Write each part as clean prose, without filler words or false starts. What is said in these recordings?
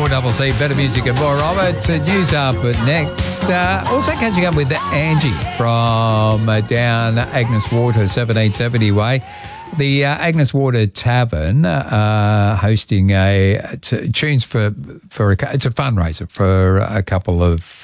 4CC, better music and more of it. News up next. Also catching up with Angie from down Agnes Water, 1770 Way. The Agnes Water Tavern hosting tunes for it's a fundraiser for a couple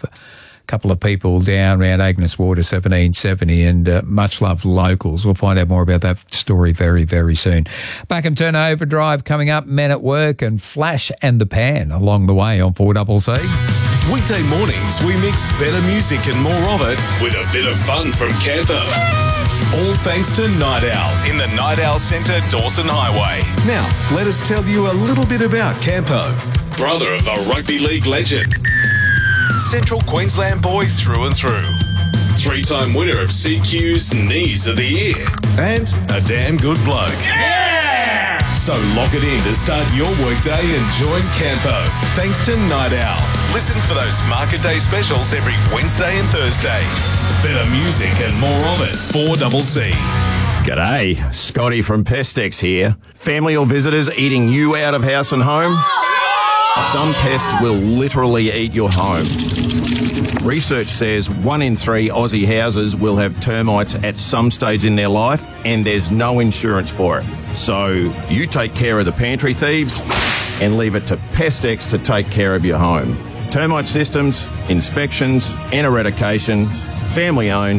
of people down around Agnes Water, 1770, and much loved locals. We'll find out more about that story very, very soon. Back and Turner Overdrive coming up, Men at Work and Flash and the Pan along the way on 4CC. Weekday mornings, we mix better music and more of it with a bit of fun from Campo. All thanks to Night Owl in the Night Owl Centre, Dawson Highway. Now, let us tell you a little bit about Campo. Brother of a rugby league legend. Central Queensland boy through and through. 3-time winner of CQ's Knees of the Year. And a damn good bloke. Yeah! So lock it in to start your workday and join Campo. Thanks to Night Owl. Listen for those Market Day specials every Wednesday and Thursday. Better music and more of it. 4CC. G'day, Scotty from Pestex here. Family or visitors eating you out of house and home? Some pests will literally eat your home. Research says 1 in 3 Aussie houses will have termites at some stage in their life, and there's no insurance for it. So you take care of the pantry thieves and leave it to Pestex to take care of your home. Termite systems, inspections and eradication. Family owned.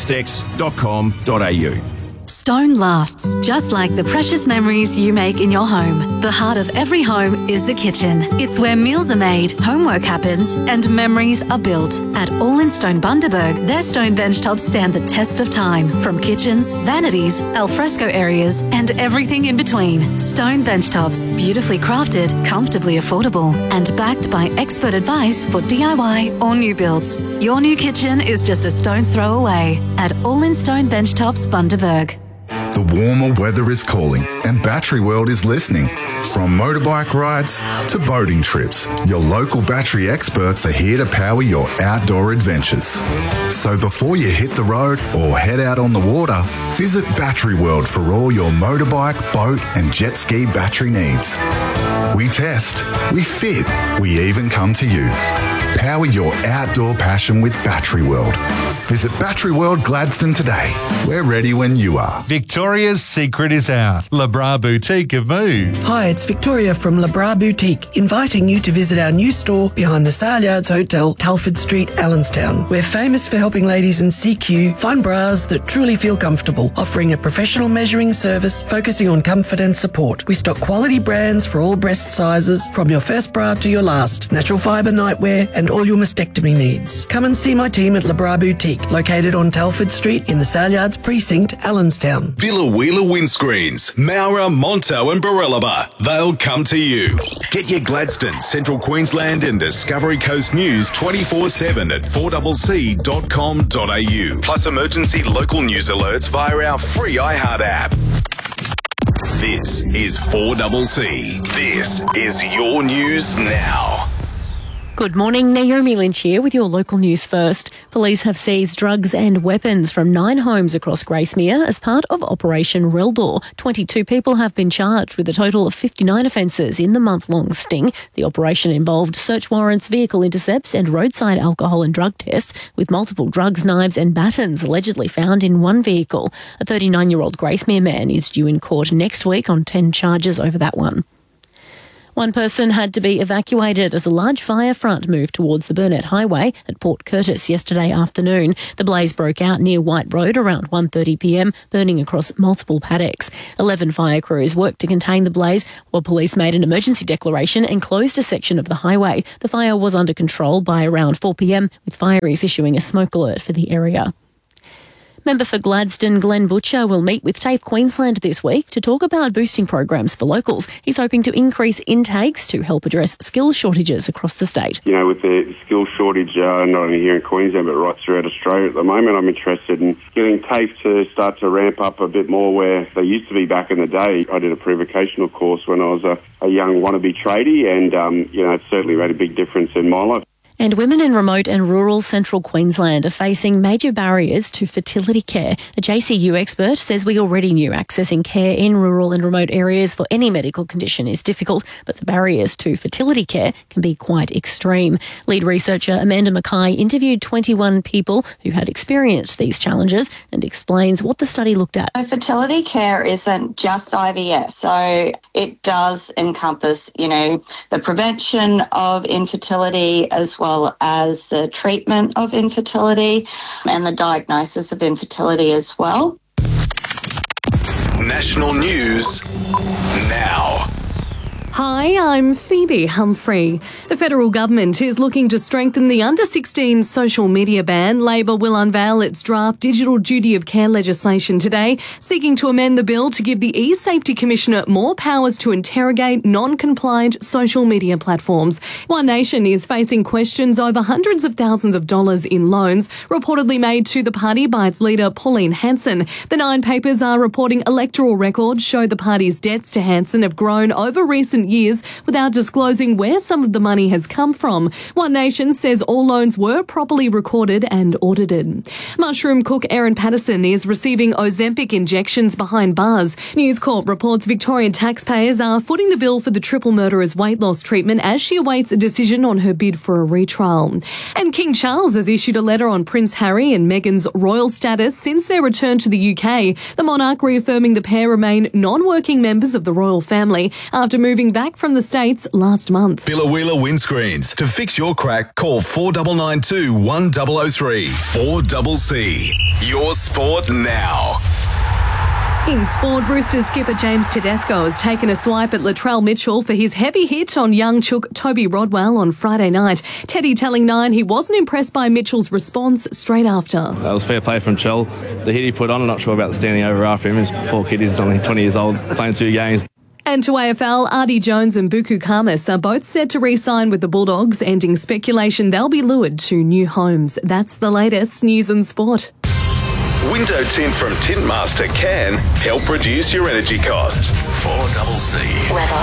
Pestex.com.au. Stone lasts, just like the precious memories you make in your home. The heart of every home is the kitchen. It's where meals are made, homework happens, and memories are built. At All in Stone Bundaberg, their stone benchtops stand the test of time. From kitchens, vanities, alfresco areas, and everything in between. Stone benchtops, beautifully crafted, comfortably affordable, and backed by expert advice for DIY or new builds. Your new kitchen is just a stone's throw away at All in Stone Benchtops Bundaberg. The warmer weather is calling and Battery World is listening. From motorbike rides to boating trips, your local battery experts are here to power your outdoor adventures. So before you hit the road or head out on the water, visit Battery World for all your motorbike, boat and jet ski battery needs. We test, we fit, we even come to you. Power your outdoor passion with Battery World. Visit Battery World Gladstone today. We're ready when you are. Victoria's secret is out. Le Bras Boutique have moved. Hi, it's Victoria from Le Bras Boutique, inviting you to visit our new store behind the Saleyards Hotel, Telford Street, Allenstown. We're famous for helping ladies in CQ find bras that truly feel comfortable, offering a professional measuring service focusing on comfort and support. We stock quality brands for all breast sizes, from your first bra to your last, natural fibre nightwear and all your mastectomy needs. Come and see my team at Le Bras Boutique, located on Telford Street in the Saleyards Precinct, Allenstown. Villa Wheeler Windscreens, Maurer, Monto and Barellaba. They'll come to you. Get your Gladstone, Central Queensland and Discovery Coast news 24/7 at 4CC.com.au. Plus emergency local news alerts via our free iHeart app. This is 4CC. This is your news now. Good morning, Naomi Lynch here with your local news first. Police have seized drugs and weapons from 9 homes across Gracemere as part of Operation Reldor. 22 people have been charged with a total of 59 offences in the month-long sting. The operation involved search warrants, vehicle intercepts and roadside alcohol and drug tests, with multiple drugs, knives and batons allegedly found in one vehicle. A 39-year-old Gracemere man is due in court next week on 10 charges over that one. One person had to be evacuated as a large fire front moved towards the Burnett Highway at Port Curtis yesterday afternoon. The blaze broke out near White Road around 1:30pm, burning across multiple paddocks. 11 fire crews worked to contain the blaze, while police made an emergency declaration and closed a section of the highway. The fire was under control by around 4pm, with fireys issuing a smoke alert for the area. Member for Gladstone, Glenn Butcher, will meet with TAFE Queensland this week to talk about boosting programs for locals. He's hoping to increase intakes to help address skills shortages across the state. You know, with the skills shortage not only here in Queensland but right throughout Australia at the moment, I'm interested in getting TAFE to start to ramp up a bit more where they used to be back in the day. I did a pre-vocational course when I was a young wannabe tradie and, it's certainly made a big difference in my life. And women in remote and rural central Queensland are facing major barriers to fertility care. A JCU expert says we already knew accessing care in rural and remote areas for any medical condition is difficult, but the barriers to fertility care can be quite extreme. Lead researcher Amanda Mackay interviewed 21 people who had experienced these challenges and explains what the study looked at. So fertility care isn't just IVF, so it does encompass, the prevention of infertility as well as the treatment of infertility and the diagnosis of infertility as well. National news now. Hi, I'm Phoebe Humphrey. The federal government is looking to strengthen the under-16 social media ban. Labor will unveil its draft digital duty of care legislation today, seeking to amend the bill to give the eSafety Commissioner more powers to interrogate non-compliant social media platforms. One Nation is facing questions over hundreds of thousands of dollars in loans reportedly made to the party by its leader Pauline Hanson. The Nine papers are reporting electoral records show the party's debts to Hanson have grown over recent years without disclosing where some of the money has come from. One Nation says all loans were properly recorded and audited. Mushroom cook Erin Patterson is receiving Ozempic injections behind bars. News Corp reports Victorian taxpayers are footing the bill for the triple murderer's weight loss treatment as she awaits a decision on her bid for a retrial. And King Charles has issued a letter on Prince Harry and Meghan's royal status since their return to the UK. The monarch reaffirming the pair remain non-working members of the royal family after moving back from the States last month. Billa Windscreens. To fix your crack, call 4992 1003. 4CC. Your sport now. In sport, Roosters skipper James Tedesco has taken a swipe at Latrell Mitchell for his heavy hit on young chook Toby Rodwell on Friday night. Teddy telling Nine he wasn't impressed by Mitchell's response straight after. That was fair play from Chell. The hit he put on, I'm not sure about the standing over after him. His poor kid is only 20 years old, playing 2 games. And to AFL, Artie Jones and Buku Kamis are both set to re-sign with the Bulldogs, ending speculation they'll be lured to new homes. That's the latest news and sport. Window tint from Tintmaster can help reduce your energy costs. 4CC. Weather.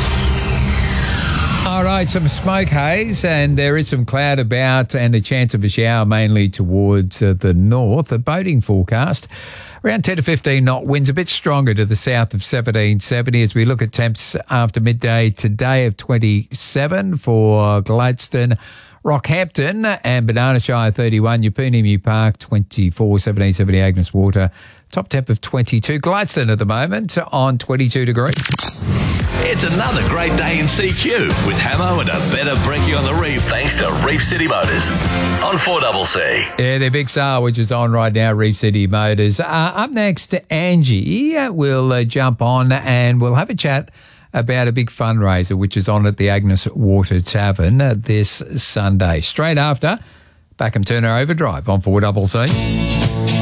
All right, some smoke haze, and there is some cloud about and a chance of a shower mainly towards the north. The boating forecast, around 10 to 15 knot winds, a bit stronger to the south of 1770 as we look at temps after midday today of 27 for Gladstone, Rockhampton and Banana Shire 31, Upunimu Park 24, 1770 Agnes Water, top temp of 22. Gladstone at the moment on 22 degrees. It's another great day in CQ with Hamo and a better brekkie on the reef thanks to Reef City Motors on 4CC. Yeah, their big sale, which is on right now, Reef City Motors. Up next, Angie will jump on and we'll have a chat about a big fundraiser which is on at the Agnes Water Tavern this Sunday. Straight after, Backham Turner Overdrive on 4CC.